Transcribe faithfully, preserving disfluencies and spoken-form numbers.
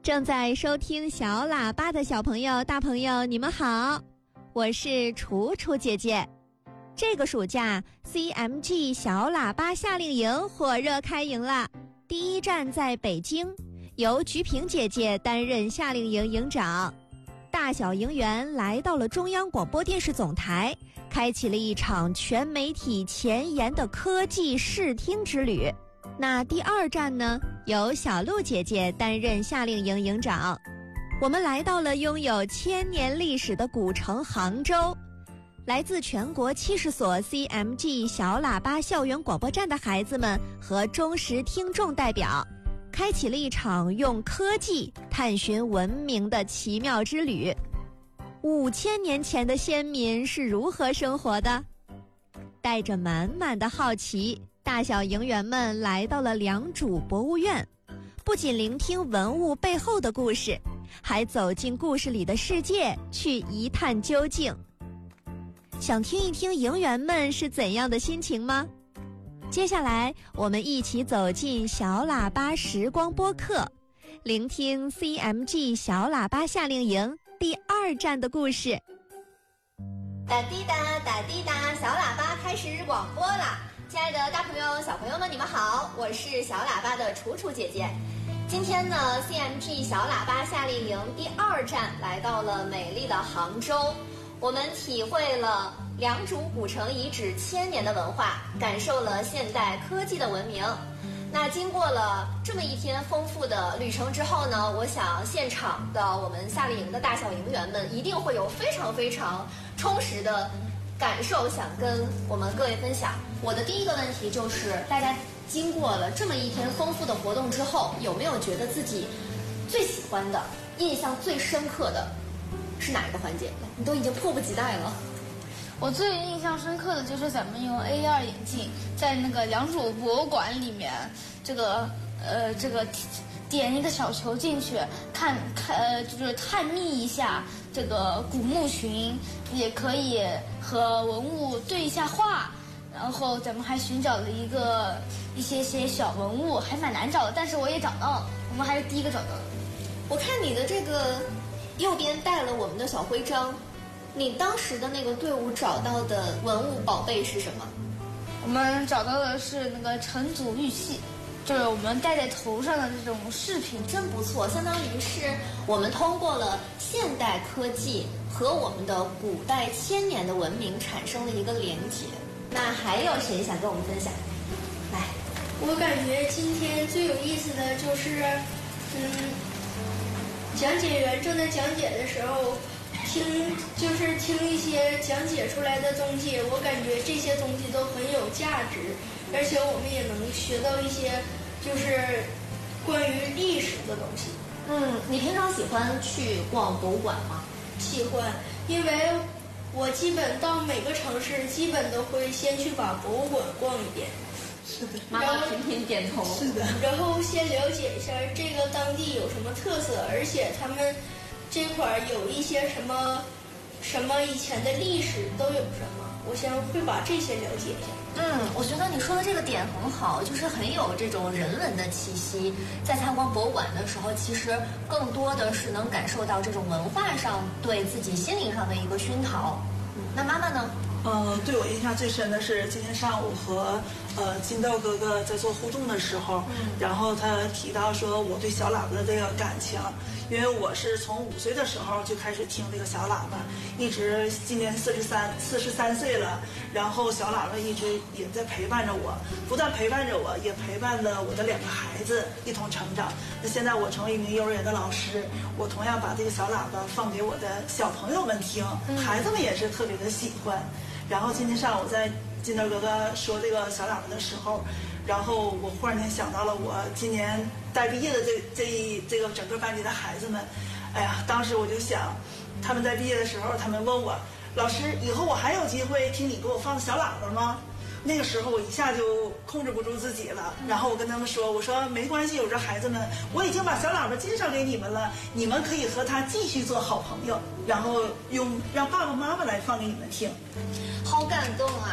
正在收听小喇叭的小朋友、大朋友，你们好，我是楚楚姐姐。这个暑假 C M G 小喇叭夏令营火热开营了，第一站在北京，由菊萍姐姐担任夏令营营长。大小营员来到了中央广播电视总台，开启了一场全媒体前沿的科技视听之旅。那第二站呢，由小鹿姐姐担任夏令营营长。我们来到了拥有千年历史的古城杭州，来自全国七十所 C M G 小喇叭校园广播站的孩子们和忠实听众代表，开启了一场用科技探寻文明的奇妙之旅。五千年前的先民是如何生活的？带着满满的好奇，大小营员们来到了良渚博物院，不仅聆听文物背后的故事，还走进故事里的世界，去一探究竟。想听一听营员们是怎样的心情吗？接下来我们一起走进小喇叭时光播客，聆听 C M G 小喇叭夏令营第二站的故事。 哒滴哒哒滴哒，小喇叭开始广播啦！亲爱的大朋友小朋友们，你们好，我是小喇叭的楚楚姐姐。今天呢 C M G 小喇叭夏令营第二站来到了美丽的杭州，我们体会了良渚古城遗址千年的文化，感受了现代科技的文明。那经过了这么一天丰富的旅程之后呢，我想现场的我们夏令营的大小营员们一定会有非常非常充实的感受想跟我们各位分享。我的第一个问题就是，大家经过了这么一天丰富的活动之后，有没有觉得自己最喜欢的、印象最深刻的是哪一个环节？你都已经迫不及待了。 我最印象深刻的就是咱们用 A R 眼镜在那个良渚博物馆里面，这个呃这个点一个小球进去，看看呃就是探秘一下这个古墓群，也可以和文物对一下话。然后咱们还寻找了一个一些些小文物，还蛮难找的，但是我也找到了，我们还是第一个找到的。 我看你的这个右边带了我们的小徽章，你当时的那个队伍找到的文物宝贝是什么？ 我们找到的是那个成祖玉器，就是我们戴在头上的这种饰品。 真不错，相当于是我们通过了现代科技和我们的古代千年的文明产生了一个连结。那还有谁想跟我们分享？来， 我感觉今天最有意思的就是，嗯，讲解员正在讲解的时候，听就是听一些讲解出来的东西，我感觉这些东西都很有价值，而且我们也能学到一些就是关于历史的东西。 嗯，你平常喜欢去逛博物馆吗？ 喜欢，因为我基本到每个城市，基本都会先去把博物馆逛一遍。 是的，妈妈频频点头。 是的，然后先了解一下这个当地有什么特色，而且他们这块儿有一些什么什么以前的历史都有什么，我先会把这些了解一下。 嗯，我觉得你说的这个点很好，就是很有这种人文的气息。在参观博物馆的时候，其实更多的是能感受到这种文化上对自己心灵上的一个熏陶。嗯，那妈妈呢？ 嗯，对我印象最深的是今天上午和呃金豆哥哥在做互动的时候，嗯、然后他提到说我对小喇叭的这个感情，因为我是从五岁的时候就开始听这个小喇叭，一直今年四十三四十三岁了，然后小喇叭一直也在陪伴着我，不但陪伴着我，也陪伴了我的两个孩子一同成长。那现在我成为一名幼儿园的老师，我同样把这个小喇叭放给我的小朋友们听，嗯、孩子们也是特别的喜欢。然后今天上午在金豆哥哥说这个小喇叭的时候，然后我忽然间想到了我今年待毕业的这这一这个整个班级的孩子们，哎呀，当时我就想，他们在毕业的时候，他们问我，老师，以后我还有机会听你给我放小喇叭吗？那个时候我一下就控制不住自己了，然后我跟他们说，我说没关系，我说孩子们，我已经把小喇叭介绍给你们了，你们可以和他继续做好朋友，然后用让爸爸妈妈来放给你们听。 好感动啊！